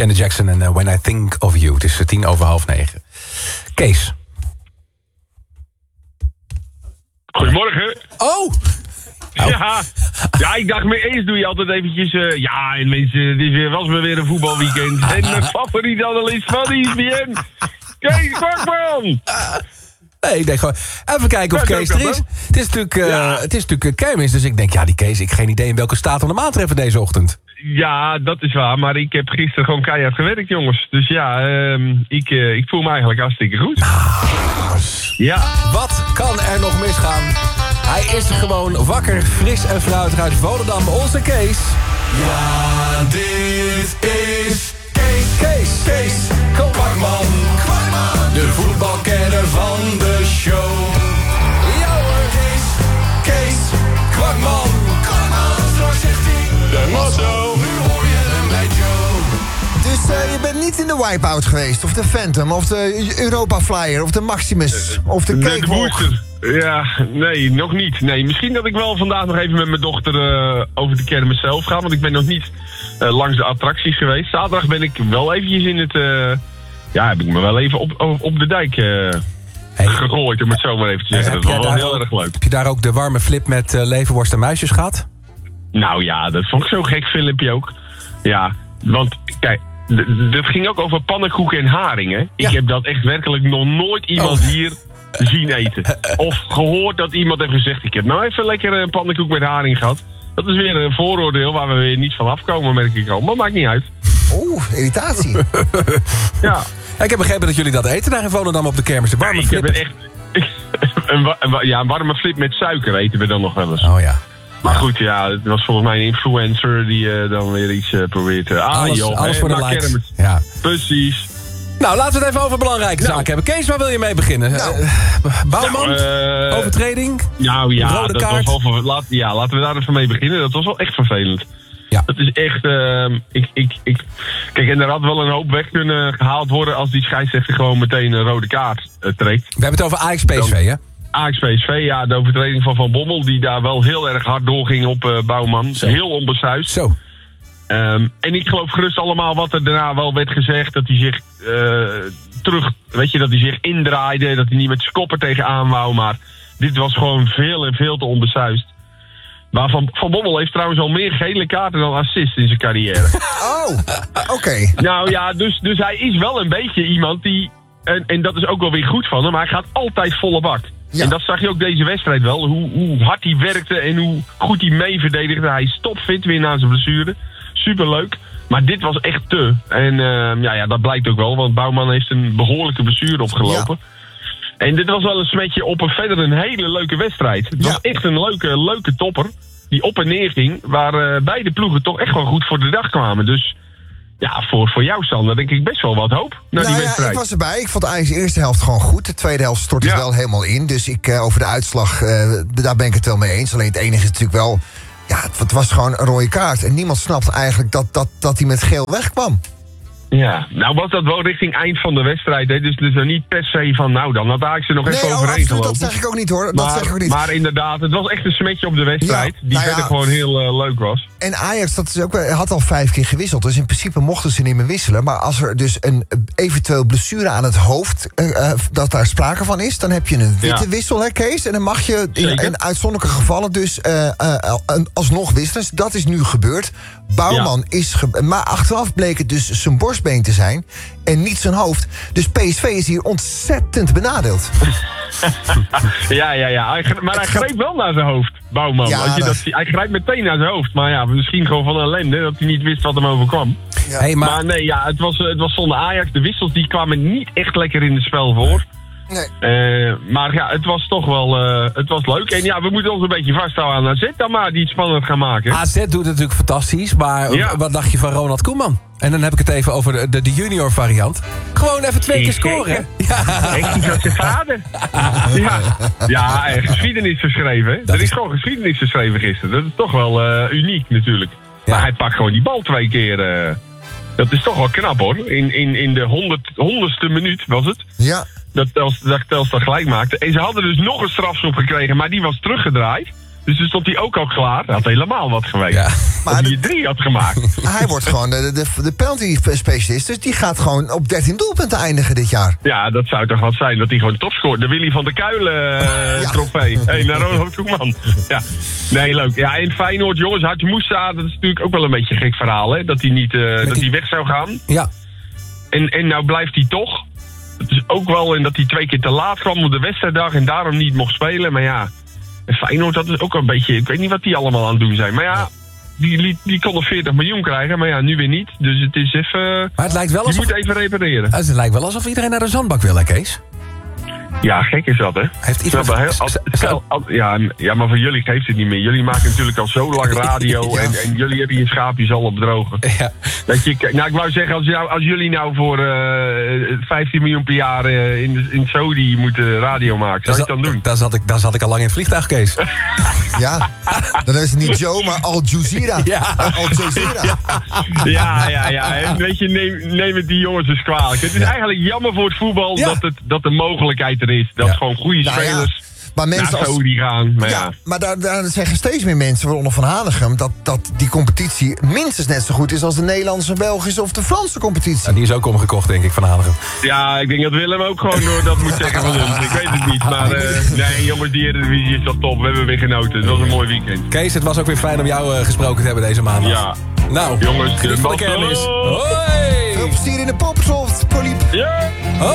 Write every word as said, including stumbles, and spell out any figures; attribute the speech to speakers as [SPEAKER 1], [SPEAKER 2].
[SPEAKER 1] Janet Jackson en uh, When I Think of You. Het is uh, tien over half negen. Kees.
[SPEAKER 2] Goedemorgen.
[SPEAKER 1] Oh!
[SPEAKER 2] Ja, ja, ik dacht, me eerst doe je altijd eventjes... Uh, ja, en mensen, dit is, was weer een voetbalweekend. En mijn favoriete analist van E S P N, Kees Kwakman.
[SPEAKER 1] Nee, ik denk gewoon, even kijken of
[SPEAKER 2] Ja,
[SPEAKER 1] Kees er is. Het is natuurlijk, uh,
[SPEAKER 2] Ja.
[SPEAKER 1] het is natuurlijk uh, kermis, dus ik denk, ja, die Kees, ik heb geen idee in welke staat we hem aantreffen deze ochtend.
[SPEAKER 2] Ja, dat is waar, maar ik heb gisteren gewoon keihard gewerkt, jongens. Dus ja, um, ik, uh, ik voel me eigenlijk hartstikke goed. Ja.
[SPEAKER 1] Wat kan er nog misgaan? Hij is gewoon wakker, fris en fruitig uit Volendam. Onze Kees.
[SPEAKER 3] Ja, dit is Kees,
[SPEAKER 1] Kees, Kees,
[SPEAKER 3] Kwakman, Kwakman, de voetbalkenner van de show.
[SPEAKER 1] Ja hoor.
[SPEAKER 3] Kees, Kees, Kwakman, Kwakman, straks zegt hij de motto. Nu hoor je hem bij Joe.
[SPEAKER 4] Dus uh, je bent niet in de Wipeout geweest, of de Phantom, of de Europa Flyer, of de Maximus, of de
[SPEAKER 2] De
[SPEAKER 4] Cakewalk.
[SPEAKER 2] booster. Ja, nee, nog niet. Nee, misschien dat ik wel vandaag nog even met mijn dochter uh, over de kermis zelf ga. Want ik ben nog niet uh, langs de attracties geweest. Zaterdag ben ik wel eventjes in het... Uh, ja, heb ik me wel even op, op, op de dijk uh,
[SPEAKER 1] Hey.
[SPEAKER 2] gegooid, om het zo maar even te zeggen.
[SPEAKER 1] Heb
[SPEAKER 2] Dat was
[SPEAKER 1] jij
[SPEAKER 2] wel
[SPEAKER 1] daar
[SPEAKER 2] heel
[SPEAKER 1] ook-
[SPEAKER 2] erg leuk.
[SPEAKER 1] Heb je daar ook de warme flip met uh, levenworst en muisjes gehad?
[SPEAKER 2] Nou ja, dat vond ik zo'n gek filmpje ook. Ja, want kijk, d- d- dit ging ook over pannenkoeken en haring, hè. Ik
[SPEAKER 1] Ja.
[SPEAKER 2] heb dat echt werkelijk nog nooit iemand
[SPEAKER 1] Oh.
[SPEAKER 2] hier zien eten. Of gehoord dat iemand heeft gezegd, ik heb nou even lekker een pannenkoek met haring gehad. Dat is weer een vooroordeel waar we weer niet van afkomen, merk ik al. Maar maakt niet uit.
[SPEAKER 4] Oeh, irritatie.
[SPEAKER 2] Ja,
[SPEAKER 1] Ja, ik heb begrepen dat jullie dat eten daar in Volendam op de kermis. De warme
[SPEAKER 2] ik heb
[SPEAKER 1] flip.
[SPEAKER 2] het echt... een, wa- een wa- ja, een warme flip met suiker eten we dan nog wel eens.
[SPEAKER 1] Oh ja.
[SPEAKER 2] Maar goed, ja, het was volgens mij een influencer die uh, dan weer iets uh, probeert. Uh, ah
[SPEAKER 1] Alles,
[SPEAKER 2] joh,
[SPEAKER 1] alles
[SPEAKER 2] hè,
[SPEAKER 1] voor de
[SPEAKER 2] naar
[SPEAKER 1] likes.
[SPEAKER 2] kermis.
[SPEAKER 1] Ja.
[SPEAKER 2] Precies.
[SPEAKER 1] Nou, laten we het even over belangrijke
[SPEAKER 2] Nou.
[SPEAKER 1] zaken hebben. Kees, waar wil je mee beginnen?
[SPEAKER 4] Nou.
[SPEAKER 1] Uh, Bouwman?
[SPEAKER 2] Nou, uh,
[SPEAKER 1] Overtreding?
[SPEAKER 2] Nou ja,
[SPEAKER 1] Rode
[SPEAKER 2] dat
[SPEAKER 1] kaart?
[SPEAKER 2] was wel ver- laat, ja, laten we daar even mee beginnen. Dat was wel echt vervelend.
[SPEAKER 1] Ja.
[SPEAKER 2] Dat is echt... ehm, ik, ik, ik, kijk, en er had wel een hoop weg kunnen gehaald worden... als die scheidsrechter gewoon meteen een rode kaart uh, trekt.
[SPEAKER 1] We hebben het over Ajax P S V, hè?
[SPEAKER 2] Ajax P S V, ja, de overtreding van Van Bommel... die daar wel heel erg hard doorging op uh, Bouwman.
[SPEAKER 1] Zo.
[SPEAKER 2] Heel onbesuisd.
[SPEAKER 1] Zo.
[SPEAKER 2] Ehm, en ik geloof gerust allemaal wat er daarna wel werd gezegd... dat hij zich uh, terug... weet je, dat hij zich indraaide... dat hij niet met zijn kop er tegenaan wou... maar dit was gewoon veel en veel te onbesuisd. Maar Van, Van Bommel heeft trouwens al meer gele kaarten dan assists in zijn carrière.
[SPEAKER 4] Oh, oké.
[SPEAKER 2] Nou ja, dus, dus hij is wel een beetje iemand die... En, en dat is ook wel weer goed van hem, maar hij gaat altijd volle bak.
[SPEAKER 4] Ja.
[SPEAKER 2] En dat zag je ook deze wedstrijd wel. Hoe, hoe hard hij werkte en hoe goed hij mee verdedigde. Hij is topfit weer na zijn blessure. Superleuk. Maar dit was echt te. En uh, ja, ja, dat blijkt ook wel, want Bouwman heeft een behoorlijke blessure opgelopen. Ja. En dit was wel een smetje op een verder een hele leuke wedstrijd. Het was
[SPEAKER 4] Ja.
[SPEAKER 2] echt een leuke, leuke topper. Die op en neer ging. Waar uh, beide ploegen toch echt wel goed voor de dag kwamen. Dus ja, voor, voor jou, Sander, denk ik best wel wat hoop naar
[SPEAKER 4] Nou
[SPEAKER 2] die
[SPEAKER 4] ja,
[SPEAKER 2] wedstrijd.
[SPEAKER 4] ik was erbij. Ik vond Ajax de eerste helft gewoon goed. De tweede helft stortte
[SPEAKER 2] Ja.
[SPEAKER 4] het wel helemaal in. Dus ik, uh, over de uitslag, uh, daar ben ik het wel mee eens. Alleen het enige is natuurlijk wel... Ja, het, het was gewoon een rode kaart. En niemand snapt eigenlijk dat, dat, dat hij met geel wegkwam.
[SPEAKER 2] Ja, nou was dat wel richting eind van de wedstrijd. Hè? Dus, dus er niet per se van, nou dan had Ajax er nog
[SPEAKER 4] Nee,
[SPEAKER 2] even
[SPEAKER 4] oh,
[SPEAKER 2] overheen
[SPEAKER 4] absoluut,
[SPEAKER 2] gelopen.
[SPEAKER 4] dat zeg ik ook niet hoor. Dat
[SPEAKER 2] maar,
[SPEAKER 4] zeg ik ook niet.
[SPEAKER 2] maar inderdaad, het was echt een smetje op de wedstrijd.
[SPEAKER 4] Ja,
[SPEAKER 2] die
[SPEAKER 4] nou ja.
[SPEAKER 2] verder gewoon heel uh, leuk was.
[SPEAKER 4] En Ajax dat is ook, wel- had al vijf keer gewisseld. Dus in principe mochten ze niet meer wisselen. Maar als er dus een uh, eventueel blessure aan het hoofd... Uh, uh, dat daar sprake van is, dan heb je een witte
[SPEAKER 2] Ja.
[SPEAKER 4] wissel, hè Kees? En dan mag je in,
[SPEAKER 2] Zeker.
[SPEAKER 4] in uitzonderlijke gevallen dus uh, uh, uh, alsnog wisselen. Dus dat is nu gebeurd. Bouwman is... Ge- maar achteraf bleek het dus zijn borstbeen te zijn... en niet zijn hoofd. Dus P S V is hier ontzettend benadeeld.
[SPEAKER 2] Ja, ja, ja. Hij, gr- maar hij
[SPEAKER 4] Het gaat-
[SPEAKER 2] greep wel naar zijn hoofd, Bouwman.
[SPEAKER 4] Ja,
[SPEAKER 2] Als je
[SPEAKER 4] dat-
[SPEAKER 2] dat, ziet, hij grijpt meteen naar zijn hoofd. Maar ja, misschien gewoon van ellende, dat hij niet wist wat hem overkwam.
[SPEAKER 4] Ja.
[SPEAKER 1] Hey,
[SPEAKER 2] Maar,
[SPEAKER 1] maar,
[SPEAKER 2] nee, ja, het was, uh, het was zonder Ajax. De wissels die kwamen niet echt lekker in het spel voor.
[SPEAKER 4] Nee.
[SPEAKER 2] Uh, maar ja, het was toch wel uh, het was leuk. En ja, we moeten ons een beetje vasthouden aan A Z dan maar, die het spannend gaan maken.
[SPEAKER 1] A Z doet het natuurlijk fantastisch. Maar
[SPEAKER 2] Ja.
[SPEAKER 1] wat dacht je van Ronald Koeman? En dan heb ik het even over de, de, de junior variant. Gewoon even twee keer
[SPEAKER 2] Zeker.
[SPEAKER 1] scoren. Ja.
[SPEAKER 2] Echt iets als zijn vader. Ja, ja en geschiedenis geschreven. Hè?
[SPEAKER 1] Dat
[SPEAKER 2] Er
[SPEAKER 1] is-
[SPEAKER 2] is gewoon geschiedenis geschreven gisteren. Dat is toch wel uh, uniek natuurlijk.
[SPEAKER 1] Ja.
[SPEAKER 2] Maar hij pakt gewoon die bal twee keer. Uh, dat is toch wel knap hoor. In, in, in de honderd, honderdste minuut was het.
[SPEAKER 4] Ja.
[SPEAKER 2] Dat Telstar, dat Telstar gelijk maakte. En ze hadden dus nog een strafschop gekregen, maar die was teruggedraaid. Dus toen stond hij ook al klaar. Hij had helemaal wat geweest.
[SPEAKER 1] Ja.
[SPEAKER 2] Maar als hij er drie had gemaakt.
[SPEAKER 4] Hij wordt gewoon de, de, de penalty specialist. Dus die gaat gewoon op dertien doelpunten eindigen dit jaar.
[SPEAKER 2] Ja, dat zou toch wat zijn dat hij gewoon topscoort. De Willy van der Kuilen uh,
[SPEAKER 4] Ja.
[SPEAKER 2] trofee. Hé, hey, naar Ronald Koeman. Ja. Nee, leuk. Ja, en Feyenoord, jongens, Hartje Moussa, dat is natuurlijk ook wel een beetje een gek verhaal, hè. Dat hij niet, uh, dat
[SPEAKER 1] die-
[SPEAKER 2] hij weg zou gaan.
[SPEAKER 1] Ja.
[SPEAKER 2] En, en nou blijft hij toch. Het is ook wel en dat hij twee keer te laat kwam op de wedstrijddag en daarom niet mocht spelen. Maar ja, en Feyenoord, dat is ook een beetje... Ik weet niet wat die allemaal aan het doen zijn. Maar ja, die, die, die kon nog veertig miljoen krijgen, maar ja, nu weer niet. Dus het is even...
[SPEAKER 1] Maar het lijkt wel
[SPEAKER 2] Je
[SPEAKER 1] alsof,
[SPEAKER 2] moet even repareren.
[SPEAKER 1] het lijkt wel alsof iedereen naar de zandbak wil, hè, Kees?
[SPEAKER 2] Ja, gek is dat, hè?
[SPEAKER 1] Heeft
[SPEAKER 2] Snap
[SPEAKER 1] iemand...
[SPEAKER 2] je, hè? Als- stel, als- ja, ja, maar voor jullie geeft het niet meer. Jullie maken natuurlijk al zo lang radio
[SPEAKER 4] Ja.
[SPEAKER 2] en, en jullie hebben je schaapjes al op drogen.
[SPEAKER 1] Ja.
[SPEAKER 2] Dat je, nou, ik wou zeggen, als, jou, als jullie nou voor uh, vijftien miljoen per jaar uh, in, in Saudi moeten radio maken, zou je het dan doen?
[SPEAKER 1] Daar zat, ik, daar zat ik al lang in het vliegtuig, Kees.
[SPEAKER 4] Ja, dan is het niet Joe, maar Al Jazeera.
[SPEAKER 1] Ja.
[SPEAKER 4] Al Jazeera.
[SPEAKER 2] Ja, ja, ja. En weet je, neem, neem het die jongens eens kwalijk. Het is eigenlijk jammer voor het voetbal
[SPEAKER 1] Ja.
[SPEAKER 2] dat, het, dat de mogelijkheid er is. Dat
[SPEAKER 1] Ja.
[SPEAKER 2] gewoon goede
[SPEAKER 4] Nou ja,
[SPEAKER 2] spelers
[SPEAKER 4] maar mensen
[SPEAKER 2] naar
[SPEAKER 4] als...
[SPEAKER 2] Saudi gaan. Maar ja.
[SPEAKER 4] Ja, maar daar, daar zeggen steeds meer mensen, waaronder Van Hanegem... Dat, dat die competitie minstens net zo goed is als de Nederlandse, Belgische of de Franse competitie.
[SPEAKER 1] En die is ook omgekocht, denk ik, van Hanegem.
[SPEAKER 2] Ja, ik denk dat Willem ook gewoon door dat moet zeggen van ons. Ik weet het niet, maar uh, nee jongens, die Eredivisie is toch top. We hebben weer genoten. Het was een mooi weekend.
[SPEAKER 1] Kees, het was ook weer fijn om jou uh, gesproken te hebben deze maandag.
[SPEAKER 2] Ja.
[SPEAKER 1] Nou,
[SPEAKER 2] Jongens,
[SPEAKER 1] geniet van de
[SPEAKER 2] de
[SPEAKER 1] kermis.
[SPEAKER 2] Mazzel.
[SPEAKER 1] Hoi!
[SPEAKER 4] Veel plezier in de Popsoft, Poliep.
[SPEAKER 2] Ja.